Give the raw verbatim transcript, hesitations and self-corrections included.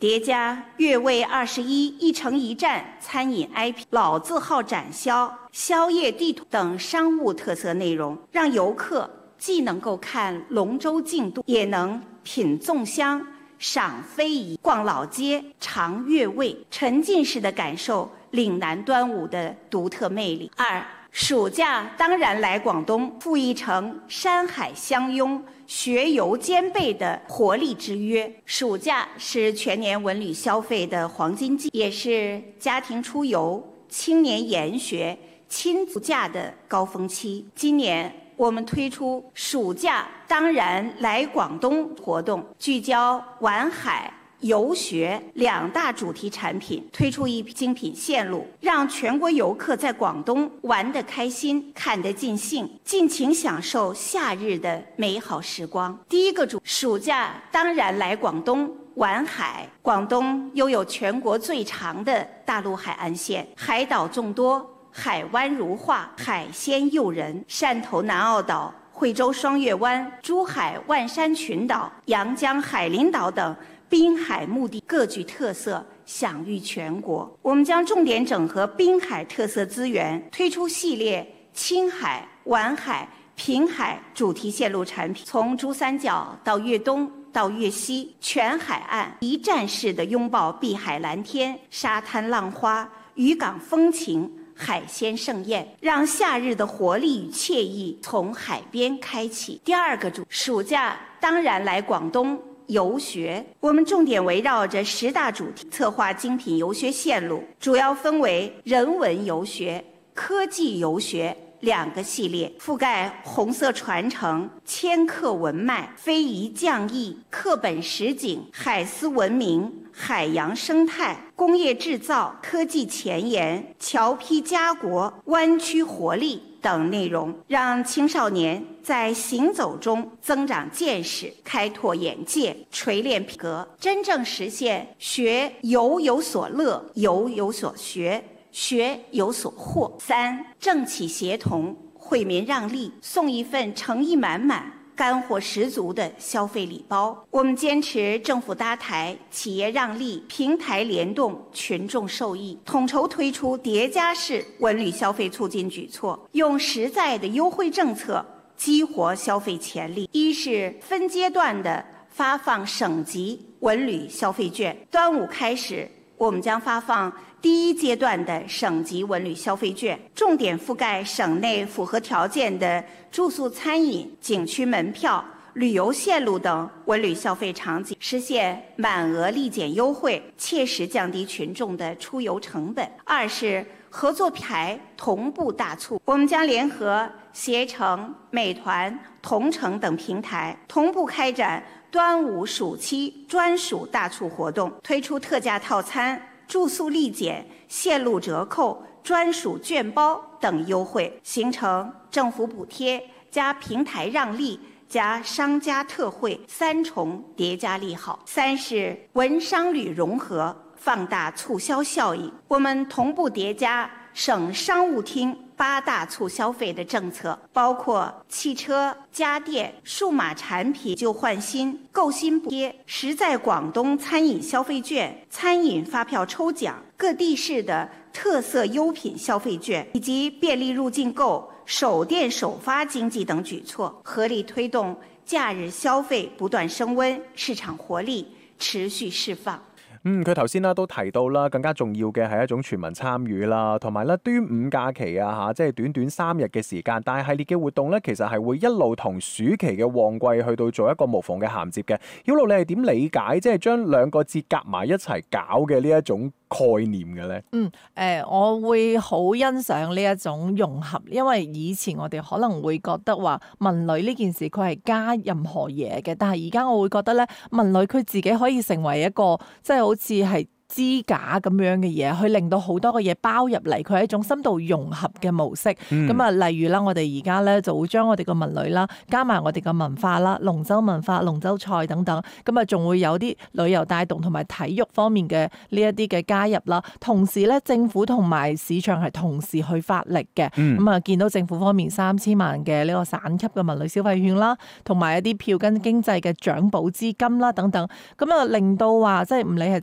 叠加粤味二十一一城一站餐饮 I P、老字号展销、宵夜地图等商务特色内容，让游客既能够看龙舟竞渡，也能品粽香、赏非遗、逛老街、尝粤味，沉浸式的感受岭南端午的独特魅力。二，暑假当然来广东，赋一城山海相拥、学游兼备的活力之约。暑假是全年文旅消费的黄金季，也是家庭出游、青年研学、亲子假的高峰期。今年我们推出暑假当然来广东活动，聚焦玩海、游学两大主题产品，推出一批精品线路，让全国游客在广东玩得开心、看得尽兴，尽情享受夏日的美好时光。第一个主，暑假当然来广东玩海。广东拥有全国最长的大陆海岸线，海岛众多，海湾如画，海鲜诱人。汕头南澳岛、惠州双月湾、珠海万山群岛、阳江海陵岛等滨海目的各具特色，享誉全国。我们将重点整合滨海特色资源，推出系列青海、皖海、平海主题线路产品，从珠三角到粤东到粤西，全海岸一站式的拥抱碧海蓝天、沙滩浪花、渔港风情、海鲜盛宴，让夏日的活力与惬意从海边开启。第二个主，暑假当然来广东游学。我们重点围绕着十大主题策划精品游学线路，主要分为人文游学、科技游学两个系列，覆盖红色传承、千客文脉、非遗匠艺、课本实景、海丝文明、海洋生态、工业制造、科技前沿、侨批家国、湾区活力等内容，让青少年在行走中增长见识、开拓眼界、锤炼品格，真正实现学游有所乐、游有所学、学有所获。三，政企协同，惠民让利，送一份诚意满满、干货十足的消费礼包。我们坚持政府搭台、企业让利、平台联动、群众受益，统筹推出叠加式文旅消费促进举措，用实在的优惠政策激活消费潜力。一是分阶段的发放省级文旅消费券，端午开始，我们将发放第一阶段的省级文旅消费券，重点覆盖省内符合条件的住宿、餐饮、景区门票、旅游线路等文旅消费场景，实现满额立减优惠，切实降低群众的出游成本。二是合作平台同步大促，我们将联合携程、美团、同城等平台，同步开展端午暑期专属大促活动，推出特价套餐、住宿立减、线路折扣、专属券包等优惠，形成政府补贴加平台让利加商家特惠三重叠加利好。三是文商旅融合，放大促销效应，我们同步叠加省商务厅八大促消费的政策，包括汽车、家电、数码产品旧换新、购新补贴、实在广东餐饮消费券、餐饮发票抽奖、各地市的特色优品消费券，以及便利入境购、首店首发经济等举措，合力推动假日消費不斷升溫，市場活力持續釋放。 嗯，佢頭先啦都提到啦，更加重要嘅係一種全民參與啦，同埋咧端午假期啊嚇，即係短短三日嘅時間，但係系列嘅活動咧，其實係會一路同暑期嘅旺季去到做一個無縫嘅銜接嘅。曉露，你係點理解即係將兩個節夾埋一齊搞嘅呢一種概念嘅咧？ 嗯，誒、呃，我會好欣賞呢一種融合，因為以前我哋可能會覺得話文旅呢件事佢係加任何嘢嘅，但係而家我會覺得咧，文旅佢自己可以成為一個即係好似係支架咁樣嘅嘢，去令到好多嘅嘢包入嚟，佢係一種深度融合嘅模式。咁啊、嗯，例如啦，我哋而家咧就會將我哋嘅文旅啦，加埋我哋嘅文化啦，龍舟文化、龍舟賽等等，咁啊仲會有啲旅遊帶動同埋體育方面嘅呢一啲嘅加入啦。同時咧，政府同埋市場係同時去發力嘅。咁啊、嗯，見到政府方面三千萬嘅呢個省級嘅文旅消費券啦，同埋一啲票根經濟嘅獎補資金啦等等，咁啊令到話即係唔理係